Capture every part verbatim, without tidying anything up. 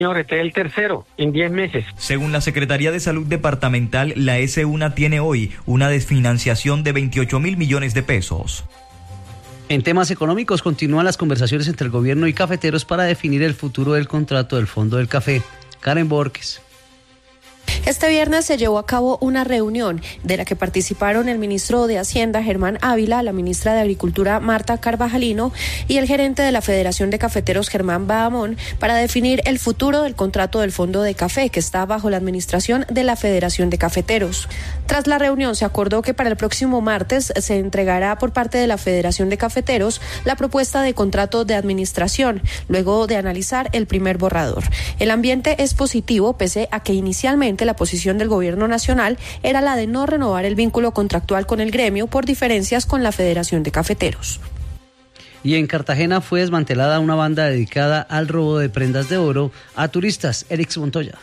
Señor, este es el tercero en diez meses. Según la Secretaría de Salud Departamental, la S U N A tiene hoy una desfinanciación de veintiocho mil millones de pesos. En temas económicos, continúan las conversaciones entre el gobierno y cafeteros para definir el futuro del contrato del Fondo del Café. Karen Borges. Este viernes se llevó a cabo una reunión de la que participaron el ministro de Hacienda, Germán Ávila, la ministra de Agricultura, Marta Carvajalino, y el gerente de la Federación de Cafeteros, Germán Bahamón, para definir el futuro del contrato del Fondo de Café, que está bajo la administración de la Federación de Cafeteros. Tras la reunión, se acordó que para el próximo martes se entregará por parte de la Federación de Cafeteros la propuesta de contrato de administración, luego de analizar el primer borrador. El ambiente es positivo, pese a que inicialmente la posición del gobierno nacional era la de no renovar el vínculo contractual con el gremio por diferencias con la Federación de Cafeteros. Y en Cartagena fue desmantelada una banda dedicada al robo de prendas de oro a turistas. Erix Montoya.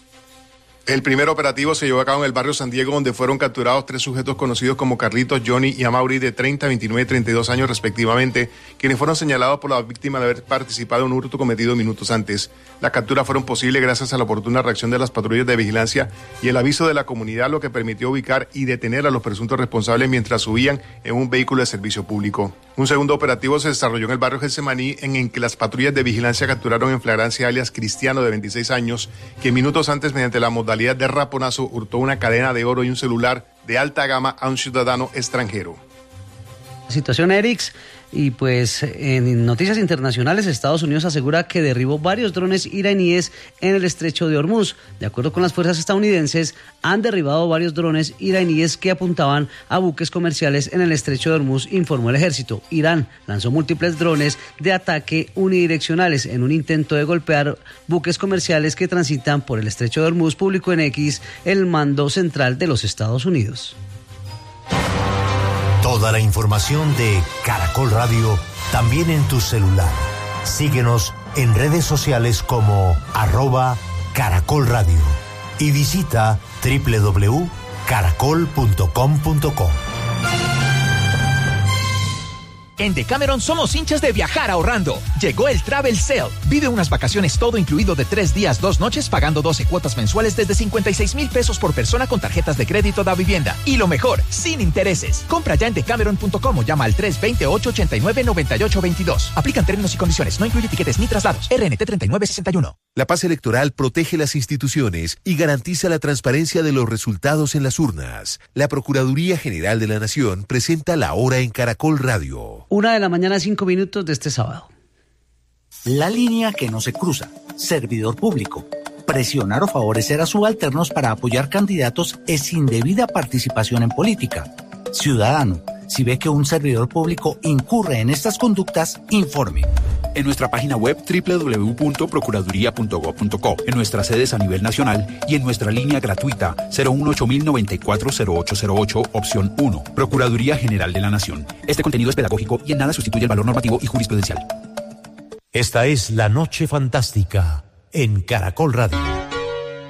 El primer operativo se llevó a cabo en el barrio San Diego, donde fueron capturados tres sujetos conocidos como Carlitos, Johnny y Amaury, de treinta, veintinueve y treinta y dos años respectivamente, quienes fueron señalados por la víctima de haber participado en un hurto cometido minutos antes. Las capturas fueron posibles gracias a la oportuna reacción de las patrullas de vigilancia y el aviso de la comunidad, lo que permitió ubicar y detener a los presuntos responsables mientras subían en un vehículo de servicio público. Un segundo operativo se desarrolló en el barrio Getsemaní, en el que las patrullas de vigilancia capturaron en flagrancia alias Cristiano, de veintiséis años, que minutos antes, mediante la modalidad de raponazo, hurtó una cadena de oro y un celular de alta gama a un ciudadano extranjero. Situación, Erix. Y pues en noticias internacionales, Estados Unidos asegura que derribó varios drones iraníes en el estrecho de Hormuz. De acuerdo con las fuerzas estadounidenses, han derribado varios drones iraníes que apuntaban a buques comerciales en el estrecho de Hormuz, informó el ejército. Irán lanzó múltiples drones de ataque unidireccionales en un intento de golpear buques comerciales que transitan por el estrecho de Hormuz, publicó en X el mando central de los Estados Unidos. Toda la información de Caracol Radio también en tu celular. Síguenos en redes sociales como arroba Caracol Radio y visita doble u doble u doble u punto caracol punto com punto co. En Decameron somos hinchas de viajar ahorrando. Llegó el Travel Sale. Vive unas vacaciones todo incluido de tres días, dos noches, pagando doce cuotas mensuales desde cincuenta y seis mil pesos por persona con tarjetas de crédito da vivienda. Y lo mejor, sin intereses. Compra ya en decameron punto com o llama al tres dos ocho, ocho nueve, nueve ocho dos dos. Aplican términos y condiciones. No incluye tiquetes ni traslados. R N T treinta y nueve sesenta y uno. La paz electoral protege las instituciones y garantiza la transparencia de los resultados en las urnas. La Procuraduría General de la Nación presenta La Hora en Caracol Radio. Una de la mañana, cinco minutos de este sábado. La línea que no se cruza. Servidor público. Presionar o favorecer a subalternos para apoyar candidatos es sin debida participación en política. Ciudadano, si ve que un servidor público incurre en estas conductas, informe. En nuestra página web doble u doble u doble u punto procuraduría punto gob punto co, en nuestras sedes a nivel nacional y en nuestra línea gratuita cero uno ocho mil noventa y cuatro cero ocho cero ocho, opción uno. Procuraduría General de la Nación. Este contenido es pedagógico y en nada sustituye el valor normativo y jurisprudencial. Esta es La Noche Fantástica en Caracol Radio.